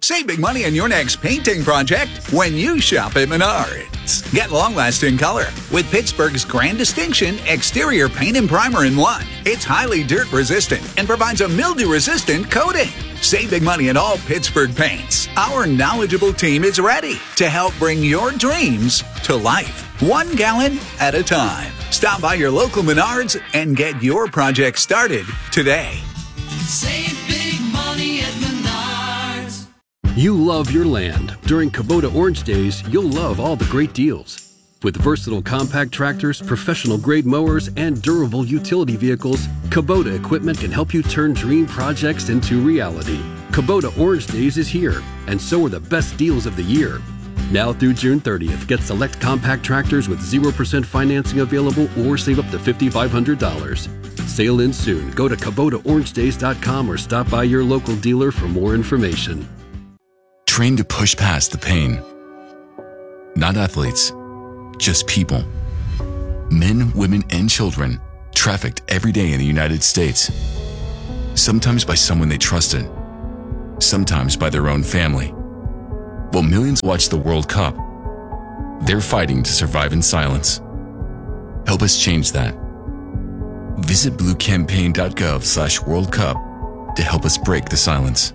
Save big money on your next painting project when you shop at Menards. Get long-lasting color with Pittsburgh's Grand Distinction Exterior Paint and Primer in one. It's highly dirt-resistant and provides a mildew-resistant coating. Save big money on all Pittsburgh paints. Our knowledgeable team is ready to help bring your dreams to life, 1 gallon at a time. Stop by your local Menards and get your project started today. Save big money at Menards. You love your land. During Kubota Orange Days, you'll love all the great deals. With versatile compact tractors, professional-grade mowers, and durable utility vehicles, Kubota equipment can help you turn dream projects into reality. Kubota Orange Days is here, and so are the best deals of the year. Now through June 30th, get select compact tractors with 0% financing available or save up to $5,500. Sale ends soon. Go to KubotaOrangeDays.com or stop by your local dealer for more information. Train to push past the pain. Not athletes, just people. Men, women, and children trafficked every day in the United States. Sometimes by someone they trusted, sometimes by their own family. While millions watch the World Cup, they're fighting to survive in silence. Help us change that. Visit bluecampaign.gov/World Cup to help us break the silence.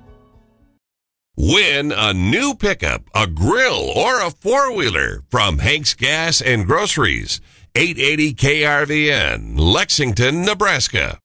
Win a new pickup, a grill, or a four-wheeler from Hank's Gas and Groceries, 880 KRVN, Lexington, Nebraska.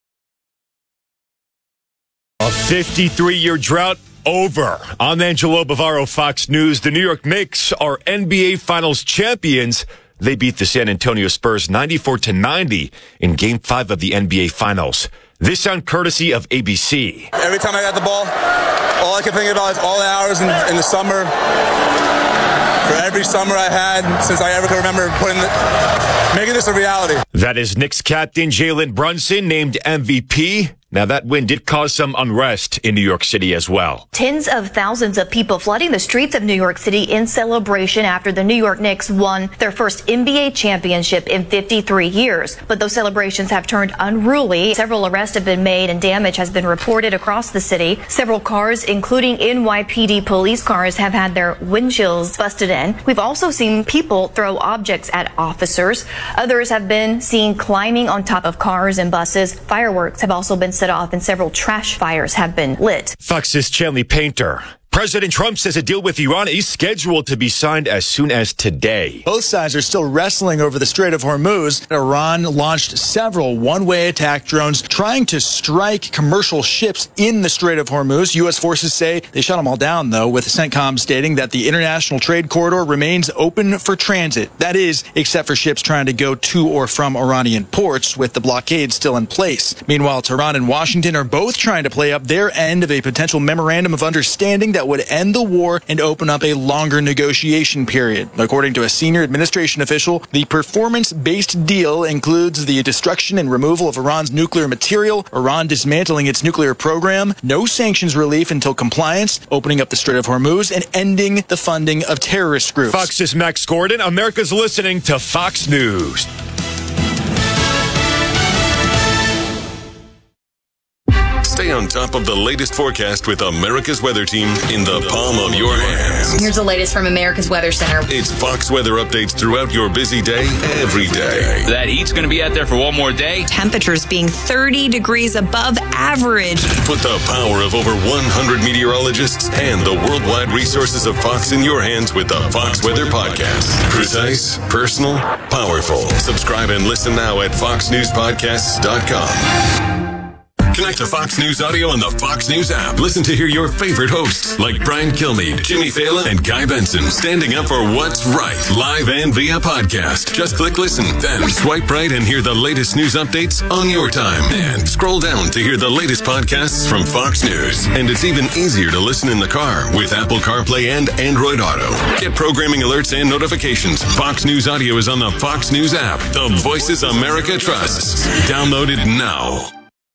A 53-year drought over. I'm Angelo Bavaro, Fox News. The New York Knicks are NBA Finals champions. They beat the San Antonio Spurs 94-90 in Game 5 of the NBA Finals. This sound courtesy of ABC. Every time I got the ball, all I can think about is all the hours in the summer. For every summer I had since I ever could remember making this a reality. That is Knicks captain Jalen Brunson named MVP. Now, that win did cause some unrest in New York City as well. Tens of thousands of people flooding the streets of New York City in celebration after the New York Knicks won their first NBA championship in 53 years. But those celebrations have turned unruly. Several arrests have been made and damage has been reported across the city. Several cars, including NYPD police cars, have had their windshields busted in. We've also seen people throw objects at officers. Others have been seen climbing on top of cars and buses. Fireworks have also been set off and several trash fires have been lit. Fox's Chanley Painter. President Trump says a deal with Iran is scheduled to be signed as soon as today. Both sides are still wrestling over the Strait of Hormuz. Iran launched several one-way attack drones trying to strike commercial ships in the Strait of Hormuz. U.S. forces say they shot them all down, though, with CENTCOM stating that the international trade corridor remains open for transit. That is, except for ships trying to go to or from Iranian ports, with the blockade still in place. Meanwhile, Tehran and Washington are both trying to play up their end of a potential memorandum of understanding that would end the war and open up a longer negotiation period. According to a senior administration official, the performance-based deal includes the destruction and removal of Iran's nuclear material, Iran dismantling its nuclear program, no sanctions relief until compliance, opening up the Strait of Hormuz, and ending the funding of terrorist groups. Fox's Max Gordon. America's listening to Fox News. Stay on top of the latest forecast with America's Weather Team in the palm of your hands. Here's the latest from America's Weather Center. It's Fox weather updates throughout your busy day, every day. That heat's going to be out there for one more day. Temperatures being 30 degrees above average. Put the power of over 100 meteorologists and the worldwide resources of Fox in your hands with the Fox Weather Podcast. Precise, personal, powerful. Subscribe and listen now at foxnewspodcasts.com. Connect to Fox News Audio on the Fox News app. Listen to hear your favorite hosts like Brian Kilmeade, Jimmy Fallon, and Guy Benson standing up for what's right, live and via podcast. Just click listen, then swipe right and hear the latest news updates on your time. And scroll down to hear the latest podcasts from Fox News. And it's even easier to listen in the car with Apple CarPlay and Android Auto. Get programming alerts and notifications. Fox News Audio is on the Fox News app. The voices America trusts. Download it now.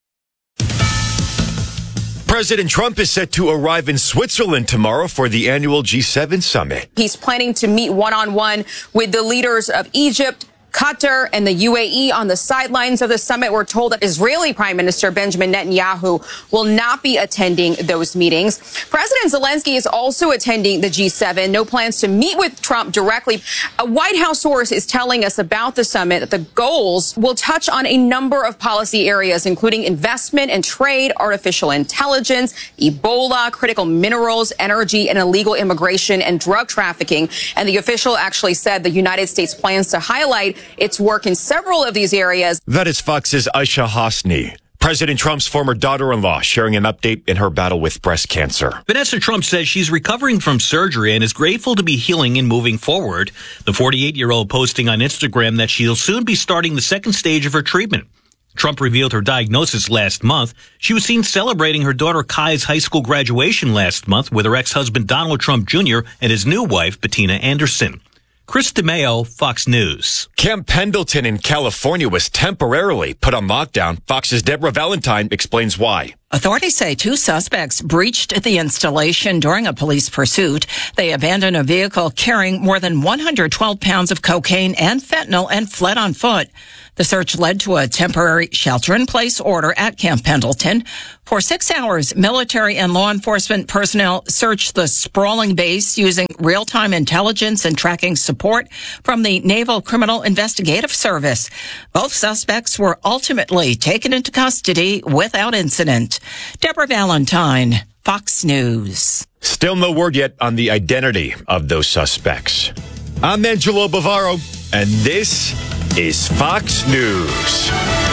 President Trump is set to arrive in Switzerland tomorrow for the annual G7 summit. He's planning to meet one-on-one with the leaders of Egypt, Qatar and the UAE on the sidelines of the summit. We're told that Israeli Prime Minister Benjamin Netanyahu will not be attending those meetings. President Zelensky is also attending the G7. No plans to meet with Trump directly. A White House source is telling us about the summit that the goals will touch on a number of policy areas, including investment and trade, artificial intelligence, Ebola, critical minerals, energy, and illegal immigration and drug trafficking. And the official actually said the United States plans to highlight its work in several of these areas. That is Fox's Aisha Hasni. President Trump's former daughter-in-law sharing an update in her battle with breast cancer. Vanessa Trump says she's recovering from surgery and is grateful to be healing and moving forward. The 48-year-old posting on Instagram that she'll soon be starting the second stage of her treatment. Trump revealed her diagnosis last month. She was seen celebrating her daughter Kai's high school graduation last month with her ex-husband Donald Trump Jr. and his new wife, Bettina Anderson. Chris DeMeo, Fox News. Camp Pendleton in California was temporarily put on lockdown. Fox's Deborah Valentine explains why. Authorities say 2 suspects breached the installation during a police pursuit. They abandoned a vehicle carrying more than 112 pounds of cocaine and fentanyl and fled on foot. The search led to a temporary shelter-in-place order at Camp Pendleton. For 6 hours, military and law enforcement personnel searched the sprawling base using real-time intelligence and tracking support from the Naval Criminal Investigative Service. Both suspects were ultimately taken into custody without incident. Deborah Valentine, Fox News. Still no word yet on the identity of those suspects. I'm Angelo Bavaro, and this is Fox News.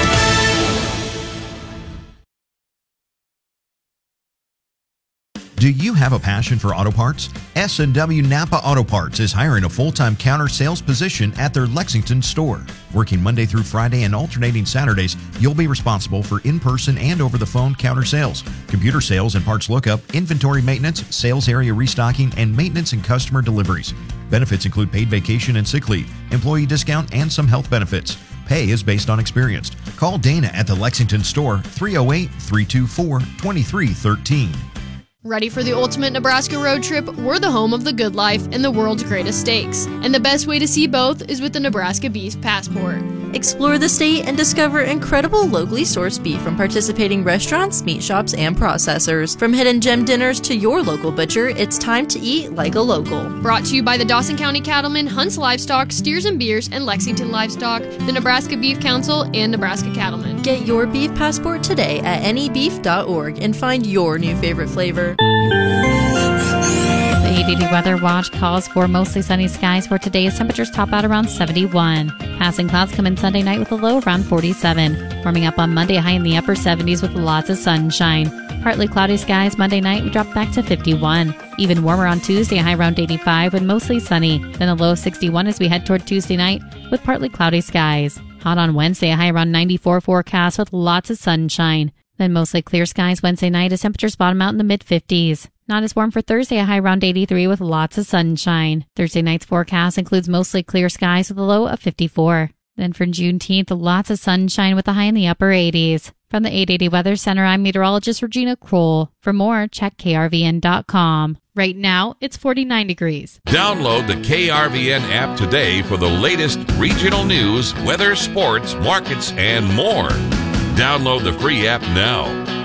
Do you have a passion for auto parts? S&W Napa Auto Parts is hiring a full-time counter sales position at their Lexington store. Working Monday through Friday and alternating Saturdays, you'll be responsible for in-person and over-the-phone counter sales, computer sales and parts lookup, inventory maintenance, sales area restocking, and maintenance and customer deliveries. Benefits include paid vacation and sick leave, employee discount, and some health benefits. Pay is based on experience. Call Dana at the Lexington store, 308-324-2313. Ready for the ultimate Nebraska road trip? We're the home of the good life and the world's greatest steaks. And the best way to see both is with the Nebraska Beef Passport. Explore the state and discover incredible locally sourced beef from participating restaurants, meat shops, and processors. From hidden gem dinners to your local butcher, it's time to eat like a local. Brought to you by the Dawson County Cattlemen, Hunts Livestock, Steers and Beers, and Lexington Livestock, the Nebraska Beef Council, and Nebraska Cattlemen. Get your beef passport today at anybeef.org and find your new favorite flavor. The 880 Weather Watch calls for mostly sunny skies for today's temperatures top out around 71. Passing clouds come in Sunday night with a low around 47. Warming up on Monday, high in the upper 70s with lots of sunshine. Partly cloudy skies Monday night, we drop back to 51. Even warmer on Tuesday, high around 85 and mostly sunny. Then a low 61 as we head toward Tuesday night with partly cloudy skies. Hot on Wednesday, a high around 94 forecast with lots of sunshine. Then mostly clear skies Wednesday night as temperatures bottom out in the mid-50s. Not as warm for Thursday, a high around 83 with lots of sunshine. Thursday night's forecast includes mostly clear skies with a low of 54. Then for Juneteenth, lots of sunshine with a high in the upper 80s. From the 880 Weather Center, I'm meteorologist Regina Kroll. For more, check krvn.com. Right now, it's 49 degrees. Download the KRVN app today for the latest regional news, weather, sports, markets, and more. Download the free app now.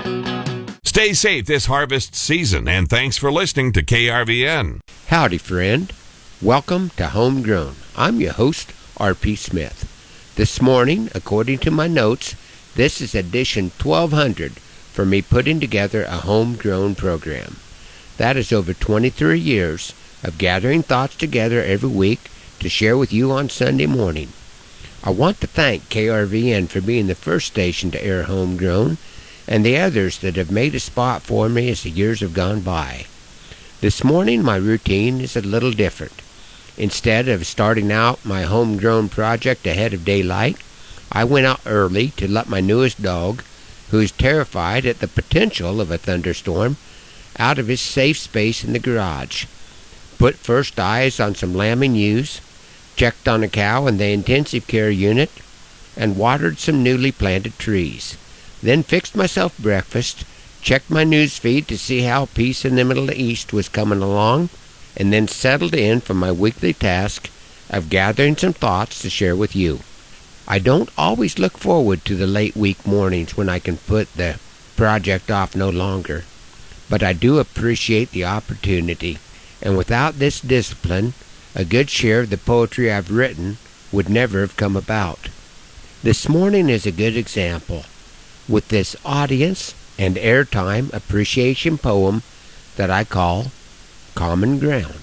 Stay safe this harvest season, and thanks for listening to KRVN. Howdy, friend. Welcome to Homegrown. I'm your host, R.P. Smith. This morning, according to my notes, this is edition 1200 for me putting together a homegrown program. That is over 23 years of gathering thoughts together every week to share with you on Sunday morning. I want to thank KRVN for being the first station to air Homegrown, and the others that have made a spot for me as the years have gone by. This morning my routine is a little different. Instead of starting out my homegrown project ahead of daylight, I went out early to let my newest dog, who is terrified at the potential of a thunderstorm, out of his safe space in the garage. Put first eyes on some lambing ewes, checked on a cow in the intensive care unit, and watered some newly planted trees. Then fixed myself breakfast, checked my news feed to see how peace in the Middle East was coming along, and then settled in for my weekly task of gathering some thoughts to share with you. I don't always look forward to the late week mornings when I can put the project off no longer, but I do appreciate the opportunity, and without this discipline, a good share of the poetry I've written would never have come about. This morning is a good example, with this audience and airtime appreciation poem that I call Common Ground.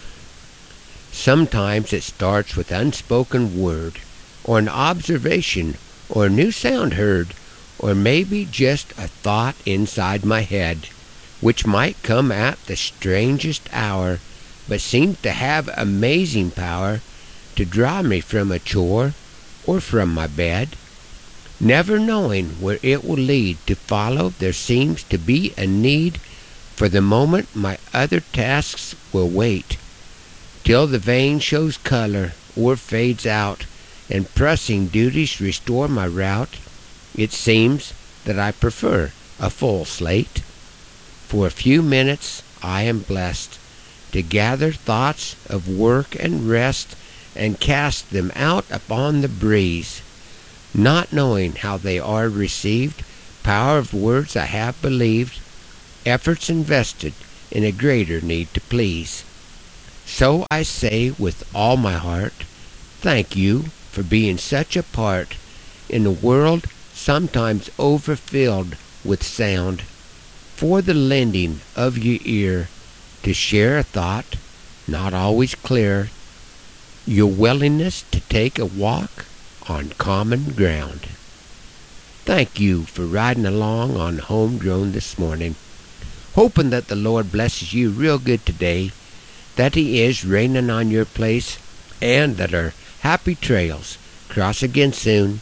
Sometimes it starts with unspoken word, or an observation, or a new sound heard, or maybe just a thought inside my head, which might come at the strangest hour, but seems to have amazing power to draw me from a chore or from my bed. Never knowing where it will lead to follow, there seems to be a need for the moment my other tasks will wait, till the vein shows color or fades out, and pressing duties restore my route. It seems that I prefer a full slate. For a few minutes I am blessed to gather thoughts of work and rest and cast them out upon the breeze, not knowing how they are received, power of words I have believed, efforts invested in a greater need to please. So I say with all my heart, thank you for being such a part in a world sometimes overfilled with sound, for the lending of your ear to share a thought, not always clear, your willingness to take a walk on common ground. Thank you for riding along on Homegrown this morning, hoping that the Lord blesses you real good today, that He is raining on your place, and that our happy trails cross again soon.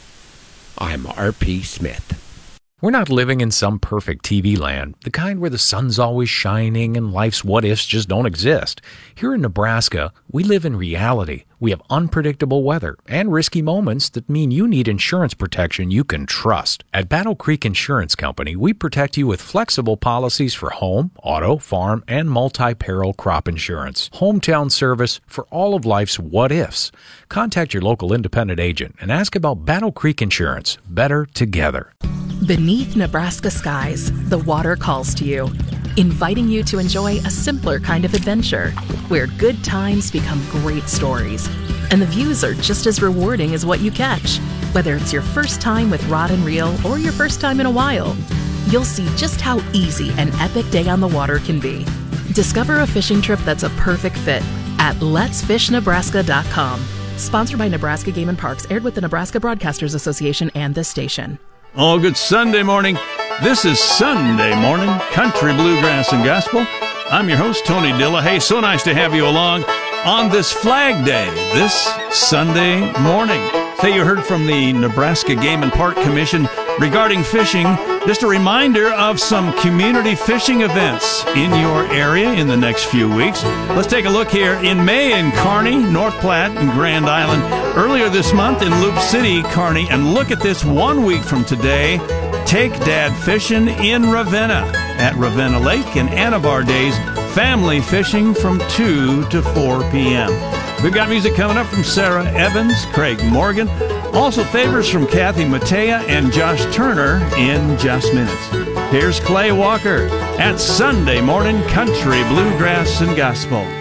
I'm R.P. Smith. We're not living in some perfect TV land, the kind where the sun's always shining and life's what-ifs just don't exist. Here in Nebraska, we live in reality. We have unpredictable weather and risky moments that mean you need insurance protection you can trust. At Battle Creek Insurance Company, we protect you with flexible policies for home, auto, farm, and multi-peril crop insurance. Hometown service for all of life's what-ifs. Contact your local independent agent and ask about Battle Creek Insurance. Better together. Beneath Nebraska skies, the water calls to you, inviting you to enjoy a simpler kind of adventure, where good times become great stories, and the views are just as rewarding as what you catch. Whether it's your first time with rod and reel or your first time in a while, you'll see just how easy an epic day on the water can be. Discover a fishing trip that's a perfect fit at letsfishnebraska.com. Sponsored by Nebraska Game and Parks, aired with the Nebraska Broadcasters Association and this station. Oh, good Sunday morning. This is Sunday Morning Country Bluegrass and Gospel. I'm your host, Tony Dilla. Hey, so nice to have you along on this Flag Day, this Sunday morning. Say you heard from the Nebraska Game and Park Commission regarding fishing. Just a reminder of some community fishing events in your area in the next few weeks. Let's take a look here. In May in Kearney, North Platte, and Grand Island. Earlier this month in Loop City, Kearney. And look at this, 1 week from today, Take Dad Fishing in Ravenna at Ravenna Lake and Anabar Days. Family fishing from 2 to 4 p.m. We've got music coming up from Sarah Evans, Craig Morgan. Also favors from Kathy Matea and Josh Turner in just minutes. Here's Clay Walker at Sunday Morning Country Bluegrass and Gospel.